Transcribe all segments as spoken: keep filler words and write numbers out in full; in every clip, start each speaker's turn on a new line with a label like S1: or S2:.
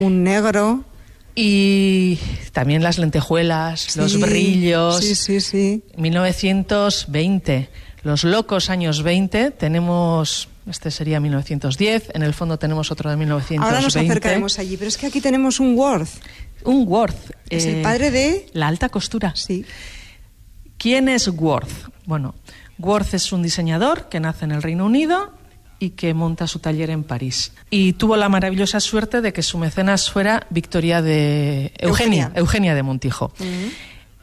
S1: Un negro.
S2: Y también las lentejuelas, sí, los brillos.
S1: Sí, sí, sí.
S2: mil novecientos veinte, los locos años veinte, tenemos, este sería mil novecientos diez, en el fondo tenemos otro de mil novecientos veinte.
S1: Ahora nos acercaremos allí, pero es que aquí tenemos un Worth.
S2: Un Worth.
S1: Es
S2: eh,
S1: el padre de...
S2: la alta costura.
S1: Sí.
S2: ¿Quién es Worth? Bueno, Worth es un diseñador que nace en el Reino Unido y que monta su taller en París. Y tuvo la maravillosa suerte de que su mecenas fuera Victoria de... Eugenia, Eugenia, Eugenia de Montijo. Uh-huh.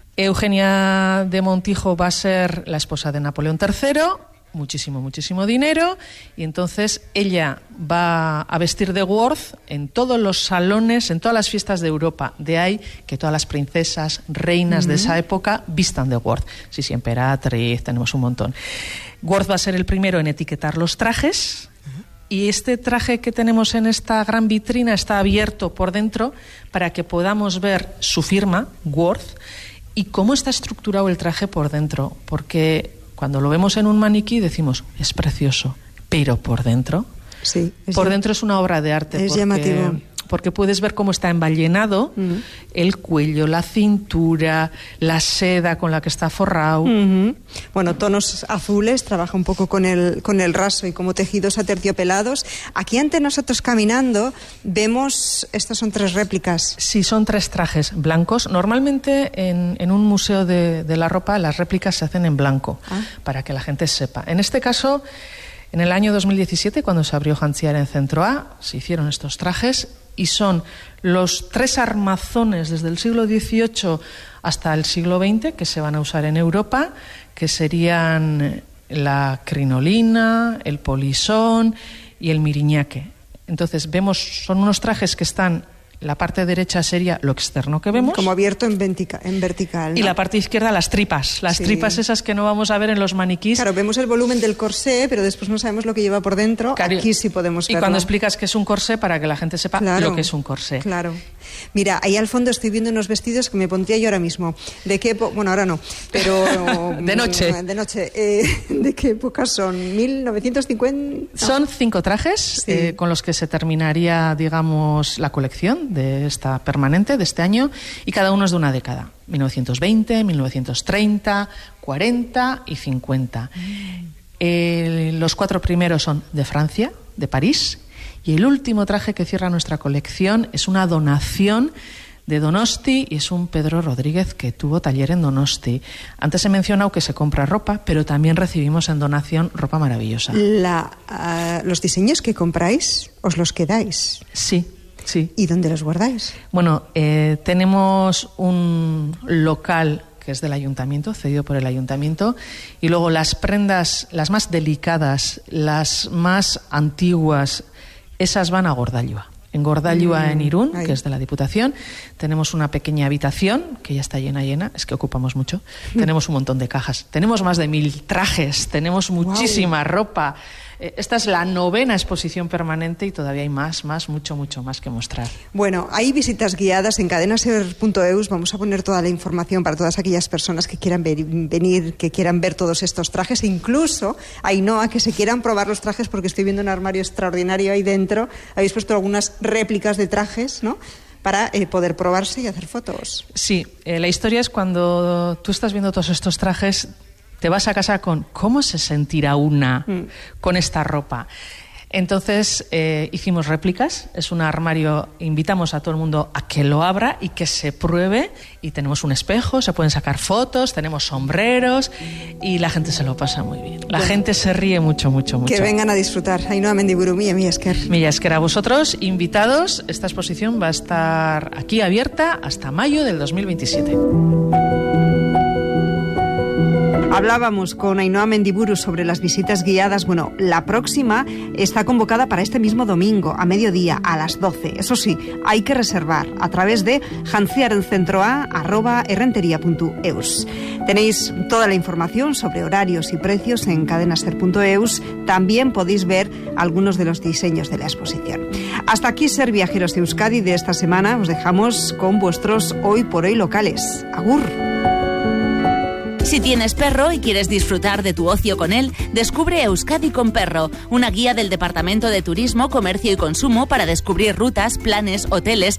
S2: Eugenia de Montijo va a ser la esposa de Napoleón tercero, muchísimo, muchísimo dinero, y entonces ella va a vestir de Worth en todos los salones, en todas las fiestas de Europa. De ahí que todas las princesas, reinas uh-huh. de esa época vistan de Worth. Sí, sí, emperatriz, tenemos un montón. Worth va a ser el primero en etiquetar los trajes, uh-huh. y este traje que tenemos en esta gran vitrina está abierto por dentro para que podamos ver su firma, Worth, y cómo está estructurado el traje por dentro, porque cuando lo vemos en un maniquí decimos, es precioso, pero por dentro,
S1: sí,
S2: por llam- dentro es una obra de arte.
S1: Es
S2: porque,
S1: llamativo.
S2: Porque puedes ver cómo está emballenado uh-huh. el cuello, la cintura, la seda con la que está forrado.
S1: Uh-huh. Bueno, tonos azules, trabaja un poco con el, con el raso y como tejidos aterciopelados. Aquí ante nosotros caminando vemos, estas son tres réplicas.
S2: Sí, son tres trajes blancos. Normalmente en, en un museo de, de la ropa las réplicas se hacen en blanco, ah. para que la gente sepa. En este caso, en el año dos mil diecisiete, cuando se abrió Hansiar en Centro A, se hicieron estos trajes y son los tres armazones desde el siglo dieciocho hasta el siglo veinte que se van a usar en Europa, que serían la crinolina, el polisón y el miriñaque. Entonces vemos, son unos trajes que están, la parte derecha sería lo externo que vemos.
S1: Como abierto en, ventica, en vertical, ¿no?
S2: Y la parte izquierda las tripas, las sí. tripas esas que no vamos a ver en los maniquís.
S1: Claro, vemos el volumen del corsé, pero después no sabemos lo que lleva por dentro. Claro. Aquí sí podemos verlo.
S2: Y cuando explicas que es un corsé, para que la gente sepa
S1: claro,
S2: lo que es un corsé.
S1: Claro. Mira, ahí al fondo estoy viendo unos vestidos que me pondría yo ahora mismo. ¿De qué época? Bueno, ahora no, pero...
S2: de noche.
S1: De noche. Eh, ¿De qué época son? ¿mil novecientos cincuenta? No.
S2: Son cinco trajes sí. eh, con los que se terminaría, digamos, la colección de esta permanente de este año, y cada uno es de una década. mil novecientos veinte, mil novecientos treinta, cuarenta y cincuenta. Mm. Eh, los cuatro primeros son de Francia, de París. Y el último traje que cierra nuestra colección es una donación de Donosti y es un Pedro Rodríguez que tuvo taller en Donosti. Antes he mencionado que se compra ropa, pero también recibimos en donación ropa maravillosa.
S1: La, uh, ¿Los diseños que compráis os los quedáis?
S2: Sí, sí.
S1: ¿Y dónde los guardáis?
S2: Bueno, eh, tenemos un local que es del ayuntamiento, cedido por el ayuntamiento, y luego las prendas, las más delicadas, las más antiguas, esas van a Gordallua. En Gordallua, mm, en Irún, ahí. Que es de la Diputación, tenemos una pequeña habitación que ya está llena, llena, es que ocupamos mucho. Mm. Tenemos un montón de cajas, tenemos más de mil trajes, tenemos muchísima wow. ropa. Esta es la novena exposición permanente y todavía hay más, más, mucho, mucho más que mostrar.
S1: Bueno, hay visitas guiadas en cadenaser punto eus. Vamos a poner toda la información para todas aquellas personas que quieran ver, venir, que quieran ver todos estos trajes. E incluso, Ainhoa, que se quieran probar los trajes, porque estoy viendo un armario extraordinario ahí dentro. Habéis puesto algunas réplicas de trajes, ¿no?, para eh, poder probarse y hacer fotos.
S2: Sí, eh, la historia es cuando tú estás viendo todos estos trajes, te vas a casa con ¿cómo se sentirá una mm. con esta ropa? Entonces eh, hicimos réplicas, es un armario, invitamos a todo el mundo a que lo abra y que se pruebe, y tenemos un espejo, se pueden sacar fotos, tenemos sombreros y la gente se lo pasa muy bien. La bueno, gente se ríe mucho, mucho, mucho.
S1: Que vengan a disfrutar. Ainhoa Mendiburu, Mila esker.
S2: Mila esker a vosotros, invitados. Esta exposición va a estar aquí abierta hasta mayo del dos mil veintisiete.
S1: Hablábamos con Ainhoa Mendiburu sobre las visitas guiadas. Bueno, la próxima está convocada para este mismo domingo, a mediodía, a las doce. Eso sí, hay que reservar a través de hansiarencentroa arroba errenteria punto eus. Tenéis toda la información sobre horarios y precios en cadenaser punto eus. También podéis ver algunos de los diseños de la exposición. Hasta aquí Ser Viajeros de Euskadi de esta semana. Os dejamos con vuestros hoy por hoy locales. Agur.
S3: Si tienes perro y quieres disfrutar de tu ocio con él, descubre Euskadi con Perro, una guía del Departamento de Turismo, Comercio y Consumo para descubrir rutas, planes, hoteles